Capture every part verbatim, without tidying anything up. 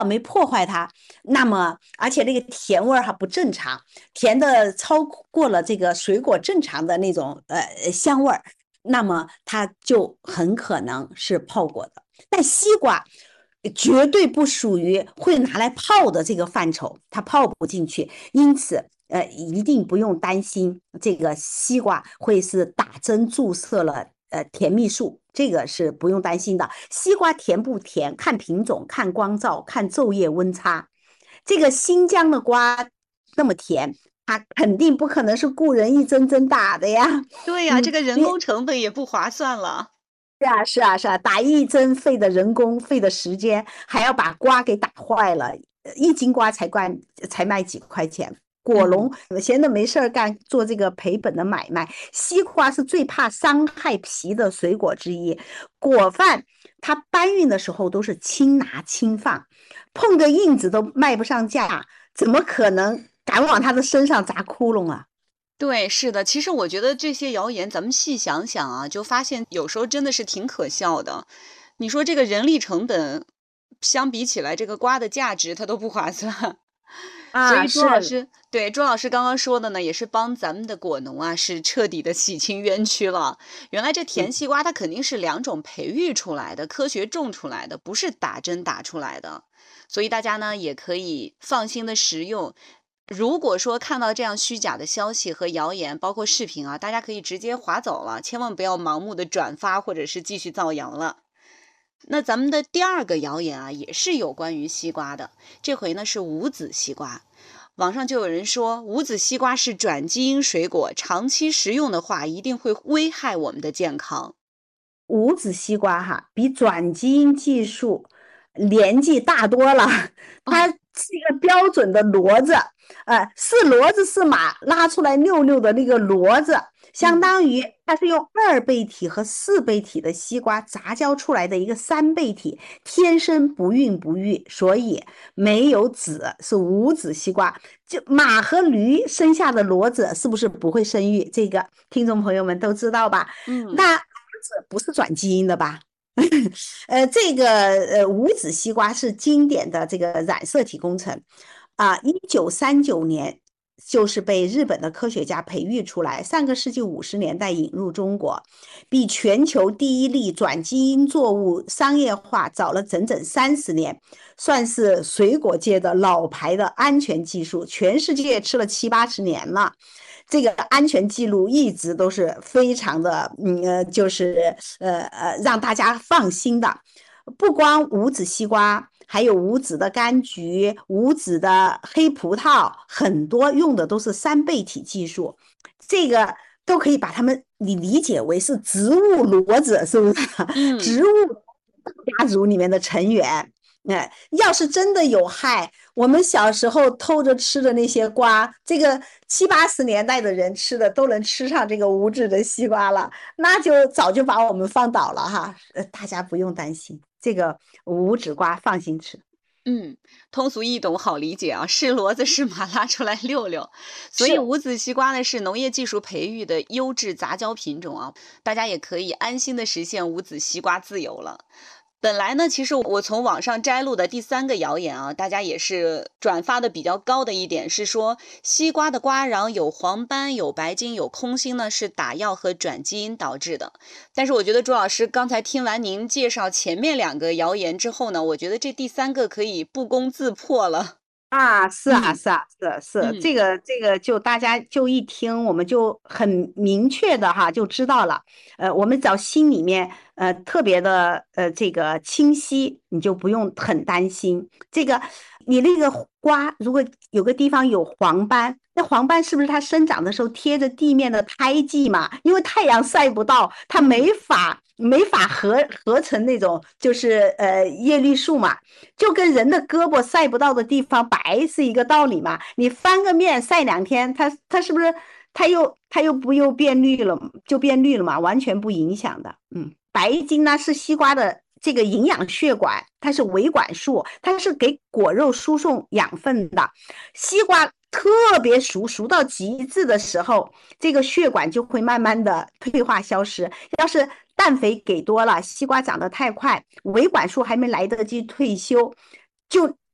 没破坏它，那么而且那个甜味儿还不正常，甜的超过了这个水果正常的那种呃香味儿，那么它就很可能是泡过的。但西瓜绝对不属于会拿来泡的这个范畴，它泡不进去，因此呃一定不用担心这个西瓜会是打针注射了呃甜蜜素，这个是不用担心的。西瓜甜不甜，看品种、看光照、看昼夜温差。这个新疆的瓜那么甜，它肯定不可能是雇人一针针打的呀。 对呀，这嗯， 个人你工成本也不划算了。 是啊，是啊，是啊，打一针费的人工、费的时间，还要把瓜给打坏了，呃一斤瓜才关才卖几块钱。果嗯。 农闲的没事儿干，做这个赔本的买卖。西瓜是最怕伤害皮的水果之一，果贩他搬运的时候都是轻拿轻放，碰个印子都卖不上价，怎么可能敢往他的身上砸窟窿啊？ 对，是的。其实我觉得这些谣言，咱们细想想啊，就发现有时候真的是挺可笑的。你说这个人力成本相比起来，这个瓜的价值它都不划算。所啊， 以朱老是， 师，对，朱老师刚刚说的呢，也是帮咱们的果农啊，是彻底的洗清冤屈了。原来这甜嗯。 西瓜它肯定是两种培育出来的，科学种出来的，不是打针打出来的。所以大家呢也可以放心的食用。如果说看到这样虚假的消息和谣言，包括视频啊，大家可以直接划走了，千万不要盲目的转发或者是继续造谣了。那咱们的第二个谣言啊，也是有关于西瓜的，这回呢是无籽西瓜。网上就有人说，无籽西瓜是转基因水果，长期食用的话，一定会危害我们的健康。 无籽西瓜哈，比转基因技术年纪大多了，它哦。 是一个标准的骡子，呃，是骡子是马拉出来溜溜的那个骡子，相嗯。 当于它是用二倍体和四倍体的西瓜杂交出来的一个三倍体，天生不孕不育，所以没有籽，是无籽西瓜。就马和驴生下的骡子是不是不会生育？这个听众朋友们都知道吧？ 嗯。 那不是转基因的吧？呃，这个呃无籽西瓜是经典的这个染色体工程啊，一九三九年就是被日本的科学家培育出来，上个世纪五十年代引入中国，比全球第一例转基因作物商业化早了整整三十年，算是水果界的老牌的安全技术，全世界吃了七八十年了。这个安全记录一直都是非常的，嗯呃，就是呃呃让大家放心的。不光无籽西瓜，还有无籽的柑橘、无籽的黑葡萄，很多用的都是三倍体技术。这个都可以把它们你理解为是植物骡子，是不是？ 嗯。 植物家族里面的成员。哎，要是真的有害，我们小时候偷着吃的那些瓜，这个七八十年代的人吃的都能吃上这个无籽的西瓜了，那就早就把我们放倒了哈。呃，大家不用担心，这个无籽瓜放心吃。 嗯，通俗易懂，好理解啊，是骡子是马拉出来溜溜。所以是， 无籽西瓜呢是农业技术培育的优质杂交品种啊，大家也可以安心的实现无籽西瓜自由了。本来呢，其实我从网上摘录的第三个谣言啊，大家也是转发的比较高的一点是说，西瓜的瓜瓤有黄斑、有白筋、有空心呢，是打药和转基因导致的。但是我觉得朱老师刚才听完您介绍前面两个谣言之后呢，我觉得这第三个可以不攻自破了。 啊，是啊， 嗯。 是啊，是啊是嗯。 这个这个就大家就一听，我们就很明确的哈就知道了。呃，我们只要心里面呃特别的呃这个清晰，你就不用很担心。这个你那个瓜如果有个地方有黄斑，那黄斑是不是它生长的时候贴着地面的胎记嘛？因为太阳晒不到，它嗯。 没法没法合合成那种就是呃叶绿素嘛。就跟人的胳膊晒不到的地方白是一个道理嘛。你翻个面晒两天，它它是不是它又它又不又变绿了，就变绿了嘛？完全不影响的。嗯，白金呢是西瓜的这个营养血管，它是维管束，它是给果肉输送养分的。西瓜特别熟，熟到极致的时候，这个血管就会慢慢的退化消失。要是氮肥给多了，西瓜长得太快，维管束还没来得及退休，就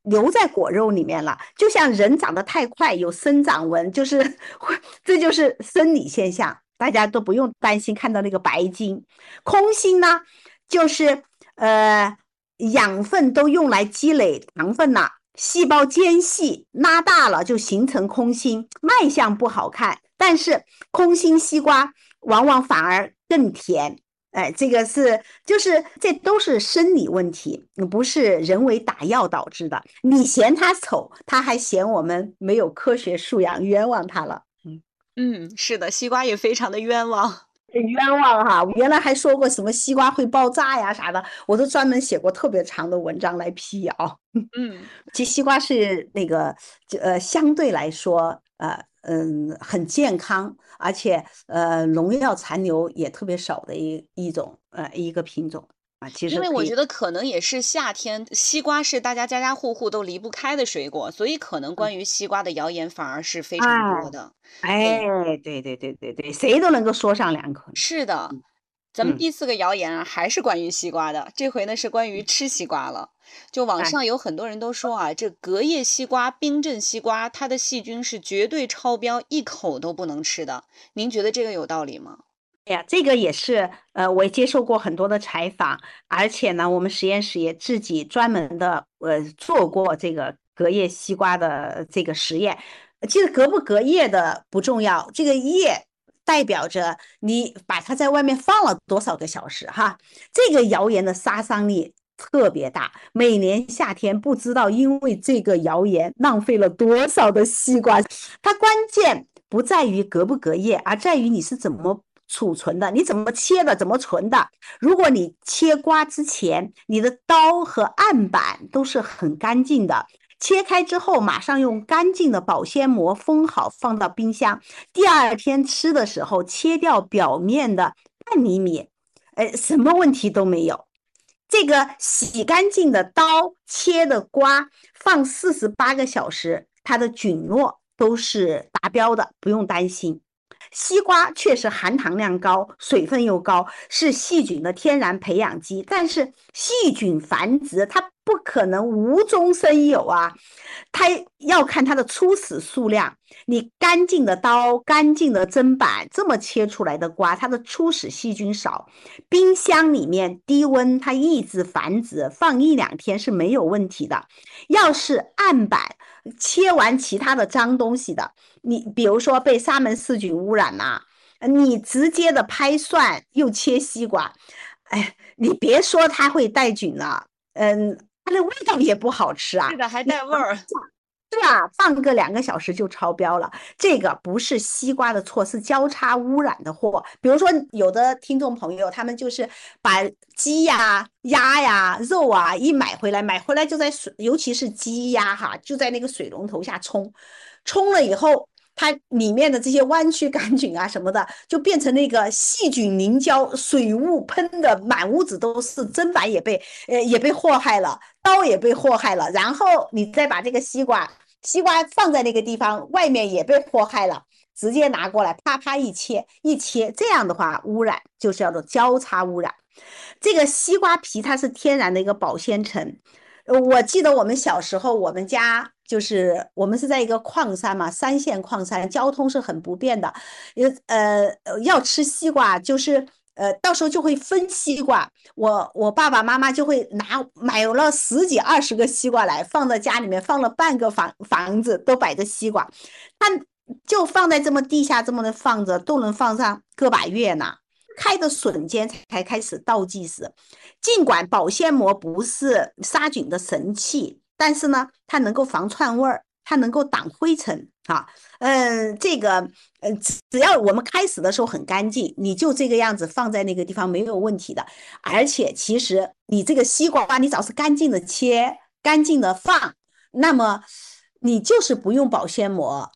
留在果肉里面了。就像人长得太快有生长纹，就是这就是生理现象，大家都不用担心看到那个白筋。空心呢，就是呃养分都用来积累糖分了，细胞间隙拉大了就形成空心，卖相不好看，但是空心西瓜往往反而更甜。哎，这个是就是这都是生理问题，不是人为打药导致的。你嫌它丑，他还嫌我们没有科学素养，冤枉他了。嗯嗯，是的，西瓜也非常的冤枉。 冤枉哈！我原来还说过什么西瓜会爆炸呀啥的，我都专门写过特别长的文章来辟谣。 嗯。 其实西瓜是那个呃相对来说呃嗯很健康，而且呃农药残留也特别少的一一种呃一个品种啊，其因为实可以。 我觉得可能也是夏天，西瓜是大家家家户户都离不开的水果，所以可能关于西瓜的谣言反而是非常多哎的。对， 哎，对对对对对，谁都能够说上两口。 是的。 嗯咱们嗯， 第四个谣言啊，还是关于西瓜的，这回呢是关于吃西瓜了。就网哎。 上有很多人都说啊，这隔夜西瓜、冰镇西瓜，它的细菌是绝对超标，一口都不能吃的。您觉得这个有道理吗？ 哎呀，这个也是，呃，我也接受过很多的采访，而且呢，我们实验室也自己专门的，呃，做过这个隔夜西瓜的这个实验。其实隔不隔夜的不重要，这个夜代表着你把它在外面放了多少个小时哈。这个谣言的杀伤力特别大，每年夏天不知道因为这个谣言浪费了多少的西瓜。它关键不在于隔不隔夜，而在于你是怎么储存的，你怎么切的，怎么存的。如果你切瓜之前，你的刀和案板都是很干净的，切开之后马上用干净的保鲜膜封好，放到冰箱。第二天吃的时候，切掉表面的半厘米，呃，什么问题都没有。这个洗干净的刀切的瓜，放四十八个小时，它的菌落都是达标的，不用担心。西瓜确实含糖量高，水分又高，是细菌的天然培养基。但是细菌繁殖它不可能无中生有啊，它要看它的初始数量。你干净的刀、干净的砧板这么切出来的瓜，它的初始细菌少。冰箱里面低温它抑制繁殖，放一两天是没有问题的。要是案板切完其他的脏东西的，你比如说被沙门氏菌污染呐、啊，你直接的拍蒜又切西瓜，哎，你别说它会带菌了，嗯，它的味道也不好吃啊。 是的，还你带味儿。 是啊，放个两个小时就超标了。这个不是西瓜的错，是交叉污染的祸。比如说，有的听众朋友，他们就是把鸡呀、鸭呀、肉啊一买回来，买回来就在水，尤其是鸡鸭哈，就在那个水龙头下冲，冲了以后，它里面的这些弯曲杆菌啊什么的，就变成那个细菌凝胶，水雾喷的满屋子都是，砧板也被呃也被祸害了。刀也被祸害了，然后你再把这个西瓜，西瓜放在那个地方，外面也被祸害了，直接拿过来，啪啪一切一切，这样的话污染就叫做交叉污染。这个西瓜皮它是天然的一个保鲜层，我记得我们小时候，我们家就是我们是在一个矿山嘛，三线矿山，交通是很不便的，呃要吃西瓜就是呃到时候就会分西瓜，我我爸爸妈妈就会拿买了十几二十个西瓜来放在家里面，放了半个房房子都摆着西瓜，它就放在这么地下这么的放着，都能放上个把月呢。开的瞬间才开始倒计时，尽管保鲜膜不是杀菌的神器，但是呢，它能够防串味儿，它能够挡灰尘啊。嗯，这个呃，只要我们开始的时候很干净，你就这个样子放在那个地方没有问题的。而且其实你这个西瓜，你只要是干净的切，干净的放，那么你就是不用保鲜膜，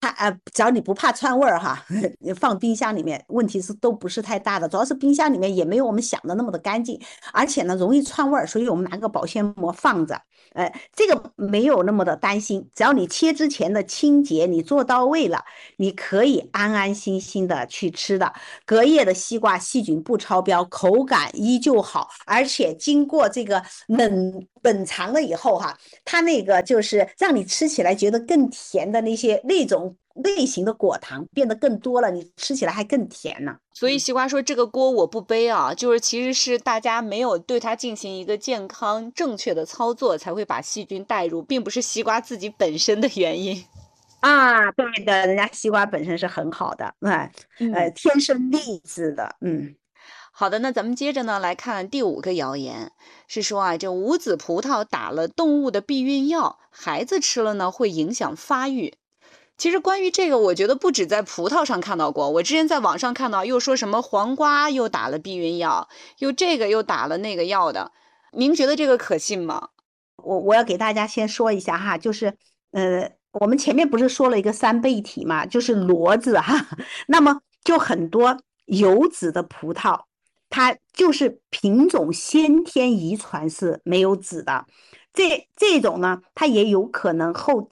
它呃，只要你不怕串味儿哈，你放冰箱里面问题是都不是太大的，主要是冰箱里面也没有我们想的那么的干净，而且呢容易串味儿，所以我们拿个保鲜膜放着，呃，这个没有那么的担心，只要你切之前的清洁你做到位了，你可以安安心心的去吃的。隔夜的西瓜细菌不超标，口感依旧好，而且经过这个冷冷藏了以后哈，它那个就是让你吃起来觉得更甜的那些那种类型的果糖变得更多了，你吃起来还更甜呢。 所以西瓜说这个锅我不背啊，就是其实是大家没有对它进行一个健康正确的操作，才会把细菌带入，并不是西瓜自己本身的原因。 啊，对的，人家西瓜本身是很好的，哎，呃， 嗯， 天生丽质的，嗯。 好的，那咱们接着呢来看第五个谣言，是说啊，这无籽葡萄打了动物的避孕药，孩子吃了呢会影响发育。其实关于这个，我觉得不止在葡萄上看到过，我之前在网上看到，又说什么黄瓜又打了避孕药，又这个又打了那个药的，您觉得这个可信吗？ 我我要给大家先说一下哈，就是呃，我们前面不是说了一个三倍体嘛，就是骡子哈，那么就很多有籽的葡萄，它就是品种先天遗传是没有籽的，这这种呢，它也有可能后